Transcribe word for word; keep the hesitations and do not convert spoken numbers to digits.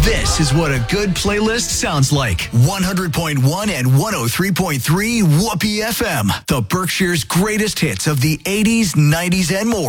This is what a good playlist sounds like. one hundred point one and one oh three point three Whoopee F M. The Berkshire's greatest hits of the eighties, nineties, and more.